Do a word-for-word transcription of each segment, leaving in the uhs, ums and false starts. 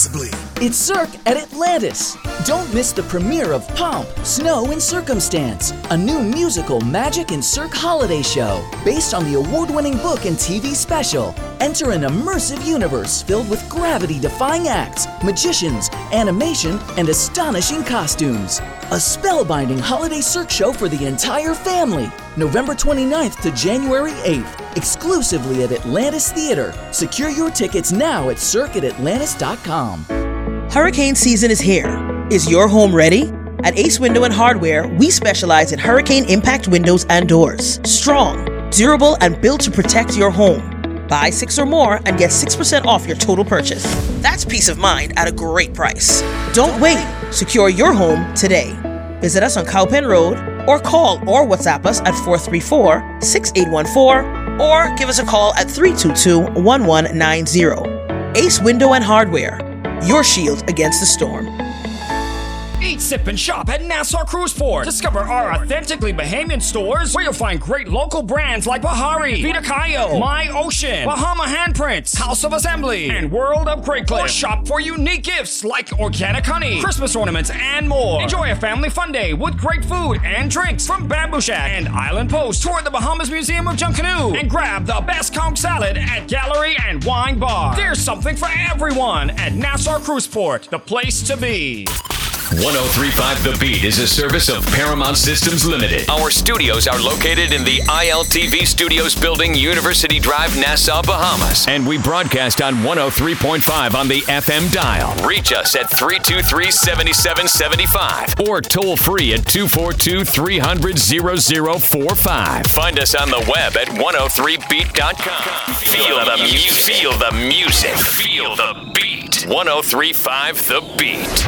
It's Cirque at Atlantis. Don't miss the premiere of Pomp, Snow, and Circumstance, a new musical magic and Cirque holiday show based on the award-winning book and T V special. Enter an immersive universe filled with gravity-defying acts, magicians, animation, and astonishing costumes. A spellbinding holiday Cirque show for the entire family. November twenty-ninth to January eighth, exclusively at Atlantis Theater. Secure your tickets now at cirque at atlantis dot com. Hurricane season is here. Is your home ready? At Ace Window and Hardware, we specialize in hurricane impact windows and doors. Strong, durable, and built to protect your home. Buy six or more and get six percent off your total purchase. That's peace of mind at a great price. Don't wait. Secure your home today. Visit us on Cowpen Road or call or WhatsApp us at four three four, six eight one four or give us a call at three two two, one one nine zero. Ace Window and Hardware, your shield against the storm. Eat, sip, and shop at Nassau Cruise Port. Discover our authentically Bahamian stores where you'll find great local brands like Bahari, Vita Cayo, My Ocean, Bahama Handprints, House of Assembly, and World of Great Clip. Or shop for unique gifts like organic honey, Christmas ornaments, and more. Enjoy a family fun day with great food and drinks from Bamboo Shack and Island Post. Tour the Bahamas Museum of Junkanoo and grab the best conch salad at Gallery and Wine Bar. There's something for everyone at Nassau Cruise Port, the place to be. one oh three point five The Beat is a service of Paramount Systems Limited. Our studios are located in the I L T V Studios building, University Drive, Nassau, Bahamas. And we broadcast on one oh three point five on the F M dial. Reach us at three two three, seven seven seven five or toll free at two four two, three hundred, zero zero four five. Find us on the web at one oh three beat dot com. Feel the music. Feel the music. Feel the beat. one oh three point five The Beat.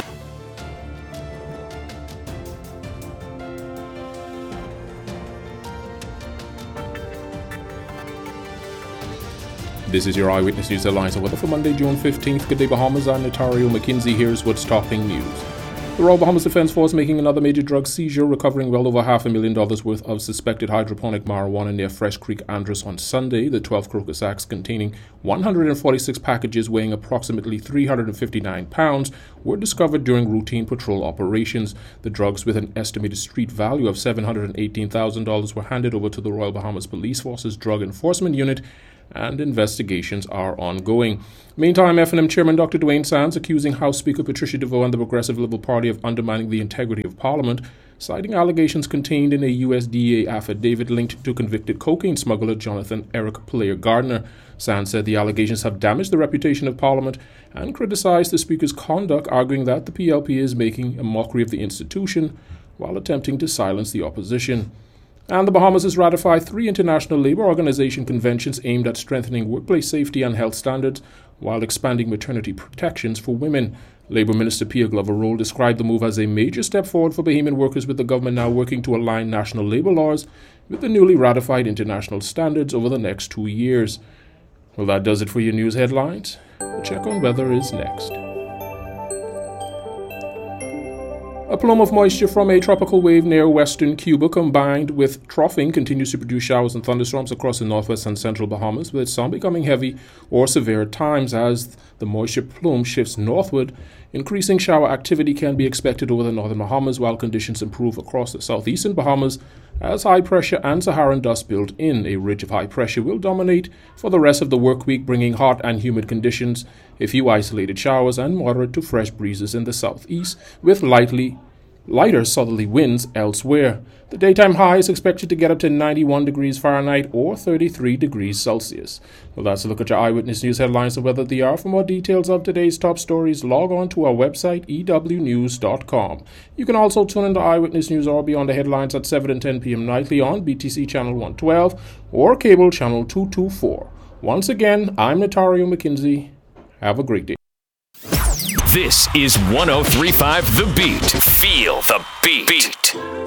This is your Eyewitness News headlines. Weather for Monday, June fifteenth. Good day, Bahamas. I'm Notario McKinsey. Here's what's topping news. The Royal Bahamas Defence Force making another major drug seizure, recovering well over half a million dollars worth of suspected hydroponic marijuana near Fresh Creek, Andros on Sunday. The twelve crocus sacks containing one hundred forty-six packages weighing approximately three hundred fifty-nine pounds were discovered during routine patrol operations. The drugs, with an estimated street value of seven hundred eighteen thousand dollars, were handed over to the Royal Bahamas Police Force's Drug Enforcement Unit, and investigations are ongoing. Meantime, F N M Chairman Doctor Dwayne Sands accusing House Speaker Patricia DeVoe and the Progressive Liberal Party of undermining the integrity of Parliament, citing allegations contained in a U S D A affidavit linked to convicted cocaine smuggler Jonathan Eric Player Gardner. Sands said the allegations have damaged the reputation of Parliament and criticized the Speaker's conduct, arguing that the P L P is making a mockery of the institution while attempting to silence the opposition. And the Bahamas has ratified three International Labour Organization conventions aimed at strengthening workplace safety and health standards while expanding maternity protections for women. Labour Minister Pierre Glover-Roll described the move as a major step forward for Bahamian workers, with the government now working to align national labour laws with the newly ratified international standards over the next two years. Well, that does it for your news headlines. A check on weather is next. A plume of moisture from a tropical wave near western Cuba combined with troughing continues to produce showers and thunderstorms across the northwest and central Bahamas, with some becoming heavy or severe at times. As the moisture plume shifts northward, increasing shower activity can be expected over the northern Bahamas, while conditions improve across the southeastern Bahamas as high pressure and Saharan dust build in. A ridge of high pressure will dominate for the rest of the work week, bringing hot and humid conditions, a few isolated showers, and moderate to fresh breezes in the southeast, with lightly lighter southerly winds elsewhere. The daytime high is expected to get up to ninety-one degrees Fahrenheit or thirty-three degrees Celsius. Well, that's a look at your Eyewitness News headlines and weather they are. For more details of today's top stories, log on to our website, e w news dot com. You can also tune into Eyewitness News or Beyond the Headlines at seven and ten p.m. nightly on B T C Channel one twelve or Cable Channel two twenty-four. Once again, I'm Notario McKinsey. Have a great day. This is one oh three point five The Beat. Feel the beat.